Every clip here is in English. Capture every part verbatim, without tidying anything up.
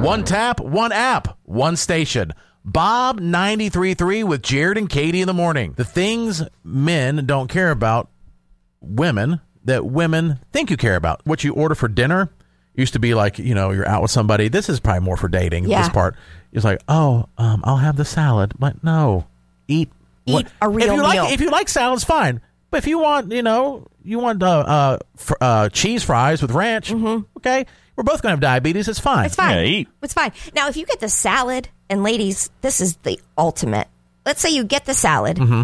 One tap, one app, one station. Bob ninety-three point three with Jared and Katie in the morning. The things men don't care about women that women think you care about. What you order for dinner used to be like, you know, you're out with somebody. This is probably more for dating. Yeah. This part is like, oh, um, I'll have the salad. But no, eat. Eat what, a real if you meal. Like, if you like salads, fine. But if you want, you know, you want uh, uh, fr- uh, cheese fries with ranch, mm-hmm. okay, we're both going to have diabetes. It's fine. It's fine. Yeah, eat. It's fine. Now, if you get the salad, and ladies, this is the ultimate. Let's say you get the salad. Mm-hmm.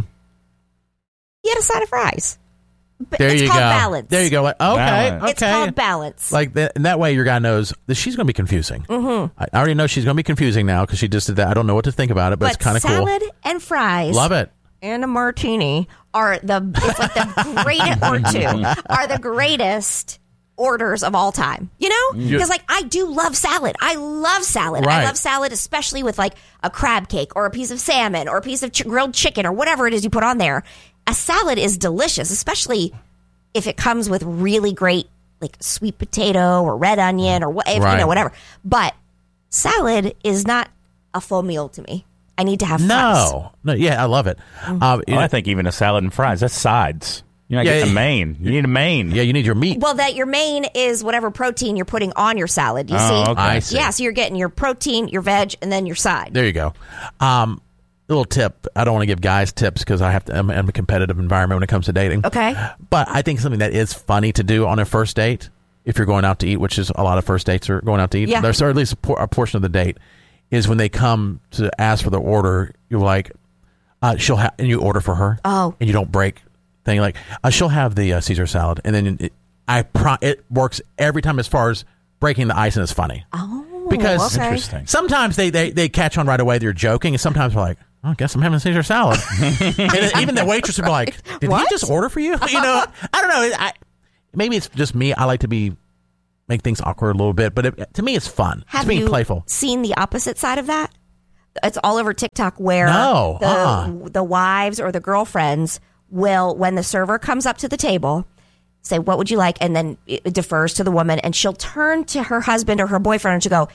You get a side of fries. But There it's you called go. balance. There you go. Like, okay, Balance. okay. It's called balance. Like that, and that way, your guy knows that she's going to be confusing. Mm-hmm. I, I already know she's going to be confusing now because she just did that. I don't know what to think about it, but, but it's kind of cool. salad and fries. Love it. And a martini are the it's like the greatest or two are the greatest orders of all time. You know, because like I do love salad. I love salad. Right. I love salad, especially with like a crab cake or a piece of salmon or a piece of ch- grilled chicken or whatever it is you put on there. A salad is delicious, especially if it comes with really great like sweet potato or red onion or what Right. you know whatever. But salad is not a full meal to me. I need to have fries. No, no, yeah, I love it. Mm-hmm. Um, you Well, know- I think even a salad and fries, that's sides. You're not Yeah, getting yeah. a main. You need a main. yeah, you need your meat. Well, that your main is whatever protein you're putting on your salad. You Oh, see? okay. I see. Yeah, so you're getting your protein, your veg, and then your side. There you go. Um, little tip. I don't want to give guys tips because I have to. I'm in a competitive environment when it comes to dating. Okay. But I think something that is funny to do on a first date, if you're going out to eat, which is a lot of first dates are going out to eat. Yeah. There's or at least a, por- a portion of the date is when they come to ask for the order. You're like, uh, she'll have, and you order for her. Oh. And you don't break thing like uh, she'll have the uh, Caesar salad, and then it, I pro- it works every time as far as breaking the ice, and it's funny. Oh, Because okay. Interesting. sometimes they, they, they catch on right away. They're joking, and sometimes they're like, oh, I guess I'm having a Caesar salad. And then even the waitress will be like, did What? he just order for you? You know, I don't know. I, maybe it's just me. I like to be make things awkward a little bit, but it, to me, it's fun. Have it's being you playful. seen the opposite side of that? It's all over TikTok where No, the uh-uh. the wives or the girlfriends will, when the server comes up to the table, say, what would you like? And then it defers to the woman, and she'll turn to her husband or her boyfriend and she'll go,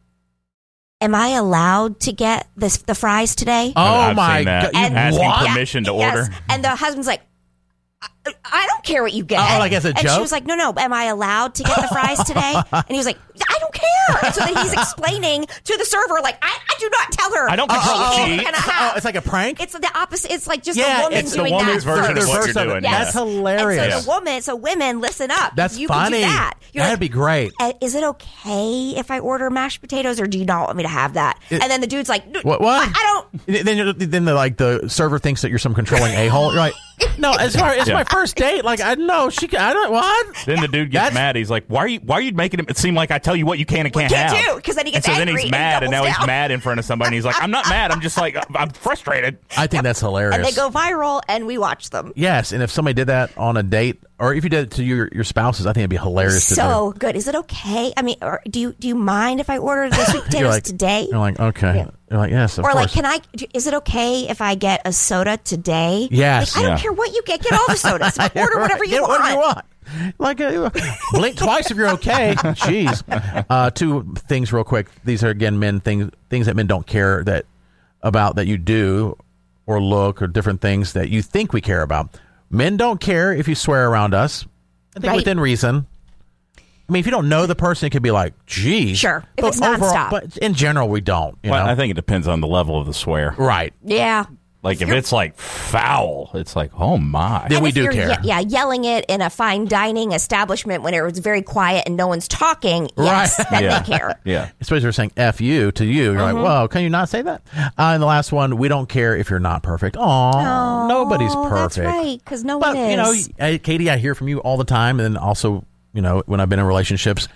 am I allowed to get this, the fries today? Oh, I've my seen that. God. You And- Asking what? permission to Yes. order. And the husband's like, I, I don't care what you get. Oh, like as a and joke? she was like, no, no, am I allowed to get the fries today? And he was like, I don't care. And so then he's explaining to the server, like, I, I do not tell her. I don't control what what she she can eats. have. Oh, it's like a prank? It's the opposite. It's like just Yeah, a woman it's the doing woman's that version first. of what Reverse you're of it. doing. That's yeah. hilarious. And so the woman, so women, listen up. That's you funny. Can do that. You're That'd like, be great. "Uh, Is it okay if I order mashed potatoes, or do you not want me to have that? It- and then the dude's like, What? What? I, I don't. Then, you're- then the like the server thinks that you're some controlling a hole. You're like, no, as far as Yeah. my first date, like I know she. Can, I don't what. Then the dude gets That's- mad. He's like, "Why are you? Why are you making it seem like I tell you what you can and can't, Can't have?" do, 'cause then he gets and so angry then he's and mad, and now doubles he's down. mad in front of somebody. And he's like, "I'm not mad. I'm just like I'm frustrated." I think that's hilarious. And they go viral, and we watch them. Yes, and if somebody did that on a date, or if you did it to your your spouses, I think it'd be hilarious. to So good. Is it okay? I mean, or do you do you mind if I order the sweet do. potatoes You're like, today? You're like, okay. Yeah. You're like, yes, of Or course. like, can I? Is it okay if I get a soda today? Yes. Like, I don't Yeah. care what you get. Get all the sodas. Order whatever you Get want. whatever you want. Like, uh, blink twice if you're okay. Jeez. Uh, two things real quick. These are again men things things that men don't care that about that you do or look or different things that you think we care about. Men don't care if you swear around us. I think Right. within reason. I mean, if you don't know the person, it could be like, geez. Sure. If But it's nonstop. But in general, we don't. You Well, know? I think it depends on the level of the swear. Right. Yeah. Like if it's like foul, it's like, oh my. Then And we if do you're care. ye- yeah, yelling it in a fine dining establishment when it was very quiet and no one's talking. Yes, Right. then Yeah. they care. Yeah. Especially if they're saying F you to you. You're Mm-hmm. like, whoa, can you not say that? Uh, and the last one, we don't care if you're not perfect. Aw, nobody's Oh, perfect. That's right, because no But, one is. you know, uh, Katie, I hear from you all the time. And then also, you know, when I've been in relationships,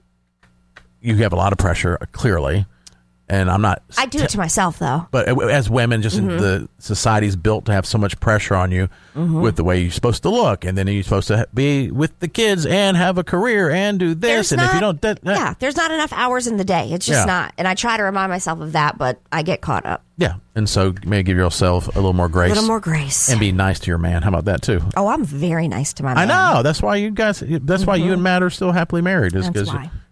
you have a lot of pressure, uh, clearly. And I'm not. I do it to myself, though. But as women, just Mm-hmm. in the society's built to have so much pressure on you Mm-hmm. with the way you're supposed to look. And then you're supposed to ha- be with the kids and have a career and do this. There's and if you not- don't. That, that- Yeah, there's not enough hours in the day. It's just Yeah. not. And I try to remind myself of that, but I get caught up. Yeah. And so maybe give yourself a little more grace. A little more grace. And be nice to your man. How about that, too? Oh, I'm very nice to my I man. know. That's why you guys, that's why you and Matt are still happily married. Is That's because why.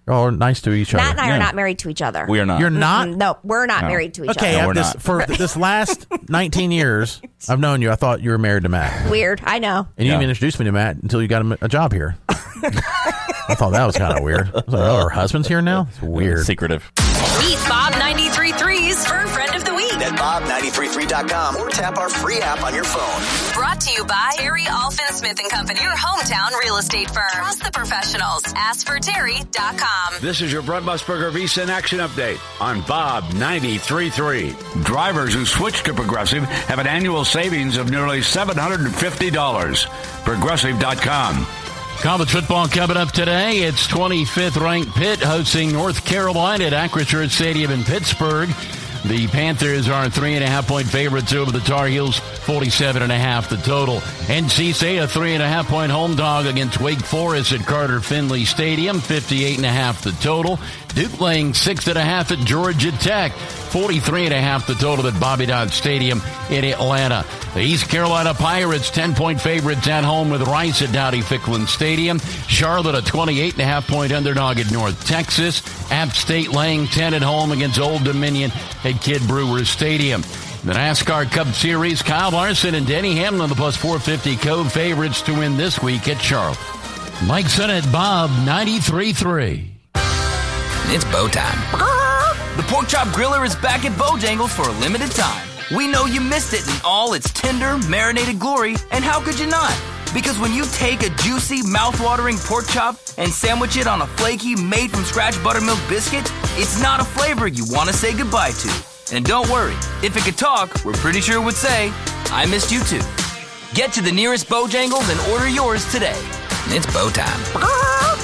You're all nice to each Matt other. and I Yeah. are not married to each other. We are not. You're not? Mm, No, we're not No. married to each Okay, No, other. I've we're this, not. for this last nineteen years I've known you, I thought you were married to Matt. Weird. I know. And you Yeah. didn't introduce me to Matt until you got him a job here. I thought that was kind of weird. I was like, oh, her husband's here now? It's weird. Secretive. Meet Bob ninety-three point three's Fur Friend of the Week. At bob nine three three dot com or tap our free app on your phone. Brought to you by Terry Alfin Smith and Company, your hometown real estate firm. Trust the professionals. ask for terry dot com. This is your Brent Musburger Visa in Action Update on Bob ninety-three point three. Drivers who switch to Progressive have an annual savings of nearly seven hundred fifty dollars. Progressive dot com. College football coming up today. It's twenty-fifth ranked Pitt hosting North Carolina at Acrisure Stadium in Pittsburgh. The Panthers are three and a half point favorites over the Tar Heels, forty-seven and a half the total. N C State a three and a half point home dog against Wake Forest at Carter Finley Stadium, fifty-eight and a half the total. Duke laying six and a half at Georgia Tech, forty-three and a half the total at Bobby Dodd Stadium in Atlanta. The East Carolina Pirates ten point favorites at home with Rice at Dowdy-Ficklin Stadium. Charlotte a twenty-eight and a half point underdog at North Texas. App State laying ten at home against Old Dominion at Kid Brewer Stadium. The NASCAR Cup Series, Kyle Larson and Denny Hamlin, the plus four fifty Cove favorites to win this week at Charlotte. Mike Sennett, Bob ninety-three point three. It's bow time. The Pork Chop Griller is back at Bojangles for a limited time. We know you missed it in all its tender, marinated glory, and how could you not? Because when you take a juicy, mouth-watering pork chop and sandwich it on a flaky, made-from-scratch buttermilk biscuit, it's not a flavor you want to say goodbye to. And don't worry, if it could talk, we're pretty sure it would say, I missed you too. Get to the nearest Bojangles and order yours today. It's bow time.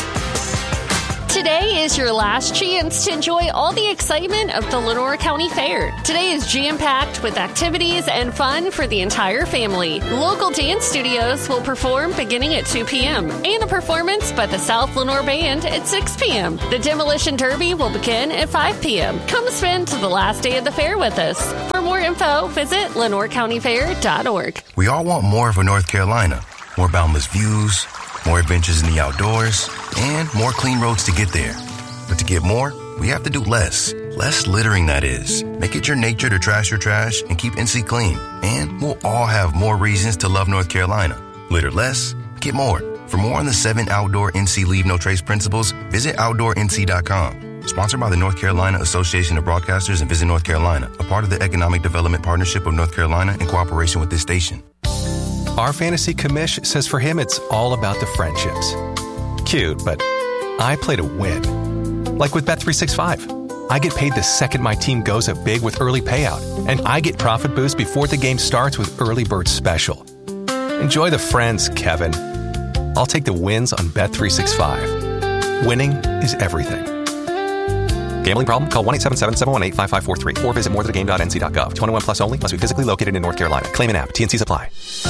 Today is your last chance to enjoy all the excitement of the Lenore County Fair. Today is jam-packed with activities and fun for the entire family. Local dance studios will perform beginning at two p.m. and a performance by the South Lenore Band at six p.m. The Demolition Derby will begin at five p.m. Come spend the last day of the fair with us. For more info, visit lenore county fair dot org. We all want more for North Carolina. More boundless views, more adventures in the outdoors, and more clean roads to get there. But to get more, we have to do less. Less littering, that is. Make it your nature to trash your trash and keep N C clean. And we'll all have more reasons to love North Carolina. Litter less, get more. For more on the seven outdoor N C Leave No Trace principles, visit outdoor N C dot com. Sponsored by the North Carolina Association of Broadcasters and Visit North Carolina, a part of the Economic Development Partnership of North Carolina in cooperation with this station. Our fantasy commish says for him it's all about the friendships. Cute, but I play to win. Like with Bet three sixty-five. I get paid the second my team goes up big with early payout, and I get profit boost before the game starts with Early Bird Special. Enjoy the friends, Kevin. I'll take the wins on Bet three sixty-five. Winning is everything. Gambling problem? Call one eight seven seven, seven one eight, five five four three or visit more than a game dot n c dot gov. twenty-one plus only. Must be physically located in North Carolina. Claim an app. T N Cs apply.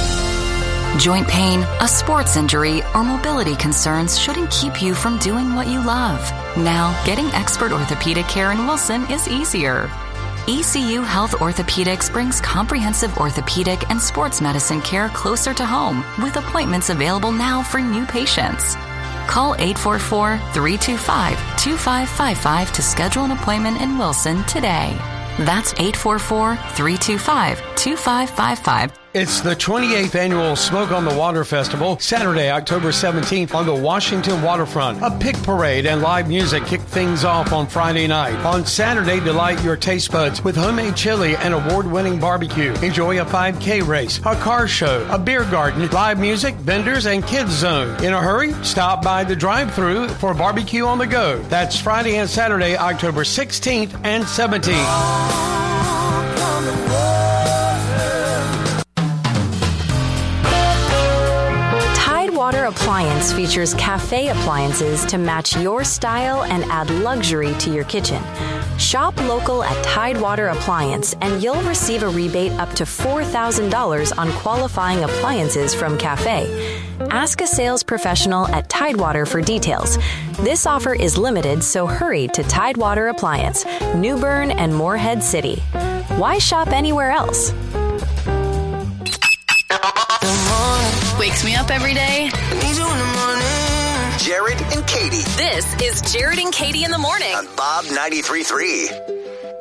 Joint pain, a sports injury, or mobility concerns shouldn't keep you from doing what you love. Now, getting expert orthopedic care in Wilson is easier. E C U Health Orthopedics brings comprehensive orthopedic and sports medicine care closer to home, with appointments available now for new patients. Call eight four four, three two five, two five five five to schedule an appointment in Wilson today. That's eight four four, three two five, two five five five. It's the twenty-eighth annual Smoke on the Water Festival, Saturday, October seventeenth on the Washington waterfront. A pig parade and live music kick things off on Friday night. On Saturday, delight your taste buds with homemade chili and award-winning barbecue. Enjoy a five K race, a car show, a beer garden, live music, vendors, and kids zone. In a hurry? Stop by the drive-thru for barbecue on the go. That's Friday and Saturday, October sixteenth and seventeenth. Water Appliance features cafe appliances to match your style and add luxury to your kitchen. Shop local at Tidewater Appliance and you'll receive a rebate up to four thousand dollars on qualifying appliances from Cafe. Ask a sales professional at Tidewater for details. This offer is limited, so hurry to Tidewater Appliance, New Bern and Morehead City. Why shop anywhere else? Wakes me up every day. Jared and Katie This is Jared and Katie in the morning. on Bob ninety-three point three.